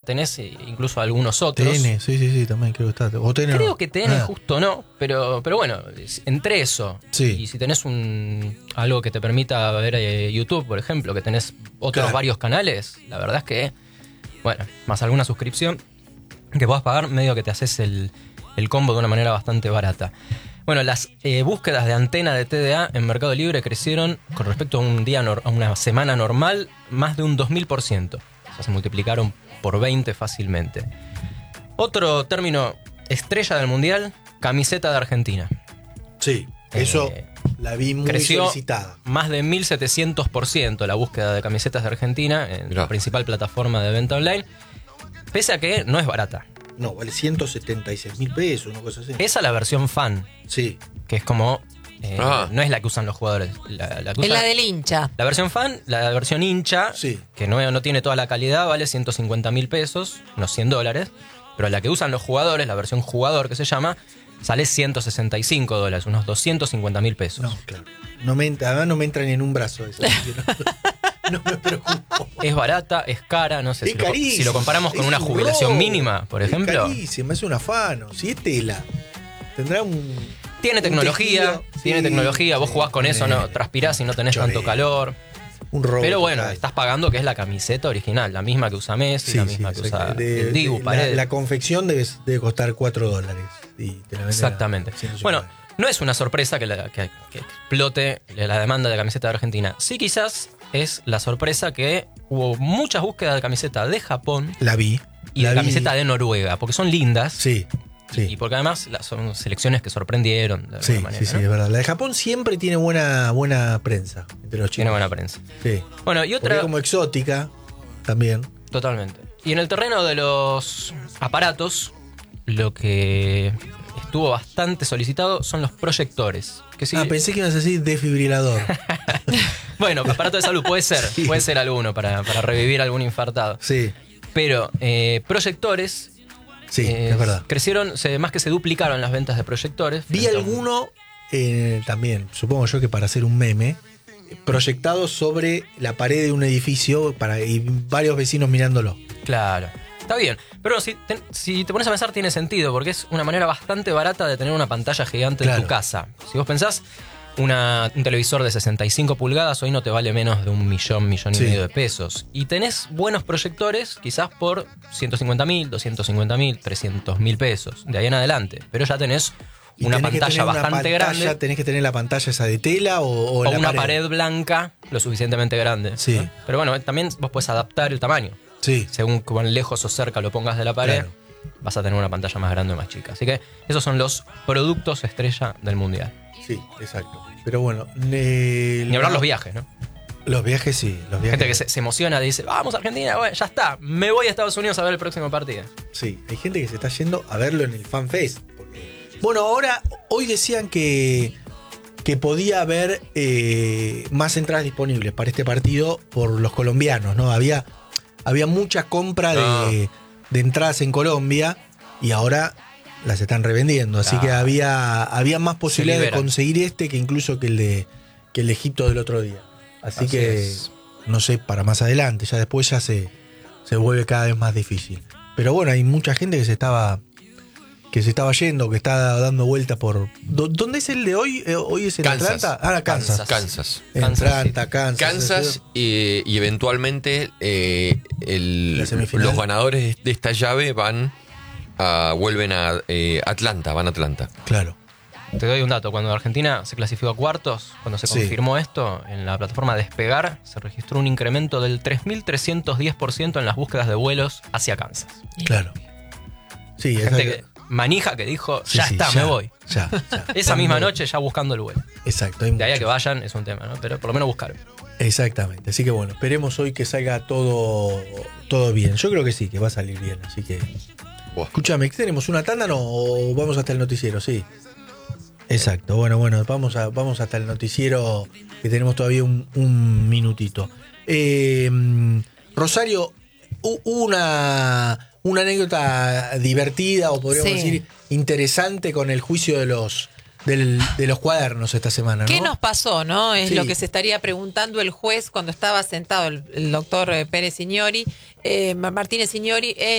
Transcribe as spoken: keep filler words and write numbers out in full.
tenés incluso algunos otros. T N, sí, sí, sí, también creo que está. O T N Creo no. que T N Ah. justo no, pero, pero bueno, entre eso Sí. y si tenés un algo que te permita ver eh, YouTube, por ejemplo, que tenés otros Claro. varios canales, la verdad es que, bueno, más alguna suscripción que puedas pagar, medio que te haces el, el combo de una manera bastante barata. Bueno, las eh, búsquedas de antena de T D A en Mercado Libre crecieron con respecto a un día nor- a una semana normal más de un dos mil por ciento. O sea, se multiplicaron por veinte fácilmente. Otro término estrella del Mundial, camiseta de Argentina. Sí, eso Eh, la vi muy creció solicitada. más de mil setecientos por ciento la búsqueda de camisetas de Argentina en Mirá. la principal plataforma de venta online, pese a que no es barata. No, vale ciento setenta y seis mil pesos, una cosa así. Esa es la versión fan, Sí. que es como... eh, Ah. no es la que usan los jugadores. La, la que Es usa- la del hincha. La versión fan, la versión hincha, Sí. que no, no tiene toda la calidad, vale ciento cincuenta mil pesos, unos cien dólares. Pero la que usan los jugadores, la versión jugador que se llama, sale ciento sesenta y cinco dólares, unos doscientos cincuenta mil pesos. No, claro. No me entra, además no me entra ni en un brazo eso. así que no, no me preocupo. Es barata, es cara, no sé. Es Si lo, carísimo. si lo comparamos con Es una un jubilación robo. mínima, por ejemplo, Es carísimo, es un afano. Si es tela, tendrá un. tiene un tecnología, tejido. tiene Sí, tecnología, vos sí, jugás con eso, tiene no transpirás y no tenés choreo. tanto calor. Un robo. Pero bueno, total. estás pagando que es la camiseta original, la misma que usa Messi, Sí, la sí, misma que exacto. usa De- el Dibu, de- Paredes. la, la confección debe, debe costar cuatro dólares. Y te la venden a Exactamente. ciento cincuenta. Bueno, no es una sorpresa que, la- que- que explote la demanda de camiseta de Argentina. Sí, quizás es la sorpresa que hubo muchas búsquedas de camiseta de Japón la vi. y la de vi. camiseta de Noruega, porque son lindas. Sí, sí. Y porque además la- son selecciones que sorprendieron de alguna Sí, manera. sí, sí, ¿no? es verdad. La de Japón siempre tiene buena, buena prensa entre los chicos. Tiene buena prensa. Sí. Bueno, y Porque otra. es como exótica también. Totalmente. Y en el terreno de los aparatos, lo que estuvo bastante solicitado son los proyectores. Que sí, Ah, pensé que ibas a decir desfibrilador. bueno, aparato de salud puede ser, Sí. puede ser alguno para, para revivir algún infartado. Sí, Pero eh, proyectores sí, eh, es verdad. crecieron, se, más que se duplicaron las ventas de proyectores. Vi frente a un- alguno eh, también, supongo yo que para hacer un meme, proyectado sobre la pared de un edificio para, y varios vecinos mirándolo. Claro. Está bien. Pero si te, si te pones a pensar, tiene sentido, porque es una manera bastante barata de tener una pantalla gigante en Claro. tu casa. Si vos pensás, una, un televisor de sesenta y cinco pulgadas hoy no te vale menos de un millón, millón Sí. y medio de pesos. Y tenés buenos proyectores, quizás por ciento cincuenta mil, doscientos cincuenta mil, trescientos mil pesos. De ahí en adelante. Pero ya tenés Y una tenés que pantalla tener una bastante pantalla, grande. Tenés que tener la pantalla esa de tela o, o O la una pared. blanca lo suficientemente grande. Sí. ¿no? Pero bueno, también vos podés adaptar el tamaño. Sí, Según cuán lejos o cerca lo pongas de la pared, Claro. vas a tener una pantalla más grande o más chica. Así que esos son los productos estrella del Mundial. sí, exacto. Pero bueno, ne- Ni hablar los viajes, ¿no? Los viajes sí, los viajes. Gente que se, se emociona, dice, vamos a Argentina, bueno, ya está, me voy a Estados Unidos a ver el próximo partido. Sí, hay gente que se está yendo a verlo en el FanFest. porque- Bueno, ahora, hoy decían que, que podía haber eh, más entradas disponibles para este partido por los colombianos, ¿no? Había, había mucha compra de, de entradas en Colombia y ahora las están revendiendo. Así Claro. que había, había más posibilidades de liberan. conseguir este que incluso que el de, que el de Egipto del otro día. Así, Así que, es. no sé, para más adelante, ya después ya se, se vuelve cada vez más difícil. Pero bueno, hay mucha gente que se estaba que se estaba yendo, que está dando vueltas por... ¿Dó- ¿Dónde es el de hoy? Eh, ¿Hoy es en Kansas. Atlanta? Ah, Kansas. Kansas. En Kansas Atlanta, Kansas. Kansas y, y eventualmente eh, el- La semifinal. los ganadores de esta llave van a, vuelven a eh, Atlanta, van a Atlanta. Claro. Te doy un dato, cuando Argentina se clasificó a cuartos, cuando se Sí. confirmó esto, en la plataforma Despegar se registró un incremento del tres mil trescientos diez por ciento en las búsquedas de vuelos hacia Kansas. Claro. Sí, Gente esa- que, manija que dijo, sí, ya sí, está, me voy. Ya, ya. Esa misma noche ya buscando el vuelo. Exacto. hay De ahí a que mucho. vayan es un tema, ¿no? Pero por lo menos buscaron. Exactamente. Así que bueno, esperemos hoy que salga todo, todo bien. Yo creo que sí, que va a salir bien. Así que. Buah. Escúchame, ¿tenemos una tanda no? ¿O vamos hasta el noticiero? Sí. Exacto. Bueno, bueno, vamos, a, vamos hasta el noticiero, que tenemos todavía un, un minutito. Eh, Rosario, hu- hubo una, una anécdota divertida, o podríamos Sí. decir interesante, con el juicio de los, del- de los cuadernos esta semana, ¿no? ¿Qué nos pasó, no? Es Sí. lo que se estaría preguntando el juez cuando estaba sentado, el, el doctor eh, Pérez Signori, eh, Martínez Signori,